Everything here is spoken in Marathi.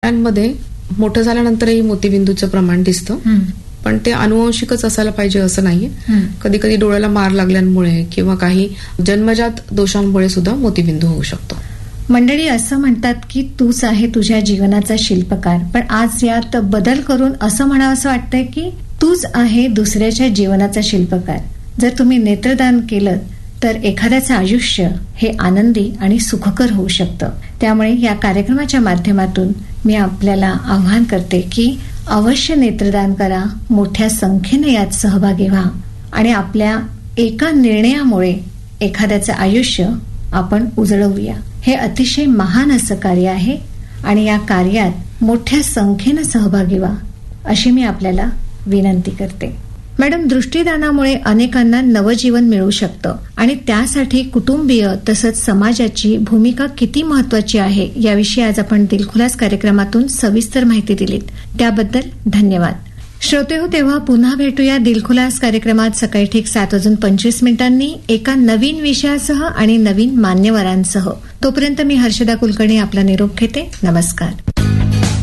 मुलांमध्ये मोठं झाल्यानंतरही मोतीबिंदूचं प्रमाण दिसतं, पण ते अनुवंशिकच असायला पाहिजे असं नाहीये. कधी कधी डोळ्याला मार लागल्यामुळे किंवा काही जन्मजात दोषांमुळे सुद्धा मोतीबिंदू होऊ शकतो. मंडळी, असं म्हणतात की तूच आहे तुझ्या जीवनाचा शिल्पकार, पण आज यात बदल करून असं म्हणावंसं वाटतंय की तूच आहे दुसऱ्याच्या जीवनाचा शिल्पकार. जर तुम्ही नेत्रदान केलं तर एखाद्याचं आयुष्य हे आनंदी आणि सुखकर होऊ शकतं. त्यामुळे या कार्यक्रमाच्या माध्यमातून मी आपल्याला आवाहन करते की अवश्य नेत्रदान करा, मोठ्या संख्येने यात सहभागी व्हा आणि आपल्या एका निर्णयामुळे एखाद्याचं आयुष्य आपण उजळवूया. हे अतिशय महान असं कार्य आहे आणि या कार्यात मोठ्या संख्येनं सहभागी व्हा अशी मी आपल्याला विनंती करते. मॅडम, दृष्टीदानामुळे अनेकांना नवजीवन मिळू शकतं आणि त्यासाठी कुटुंबीय तसंच समाजाची भूमिका किती महत्वाची आहे याविषयी आज आपण दिलखुलास कार्यक्रमातून सविस्तर माहिती दिलीत. त्याबद्दल धन्यवाद. श्रोतेहो, तेव्हा पुन्हा भेटूया दिलखुलास कार्यक्रमात सकाळी ठीक 7:25 एका नवीन विषयासह आणि नवीन मान्यवरांसह. तोपर्यंत मी हर्षदा कुलकर्णी आपला निरोप घेते. नमस्कार.